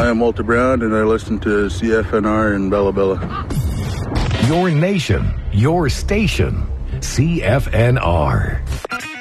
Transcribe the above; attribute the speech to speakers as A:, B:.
A: I am Walter Brown, and I listen to CFNR in Bella Bella.
B: Your nation, your station, CFNR.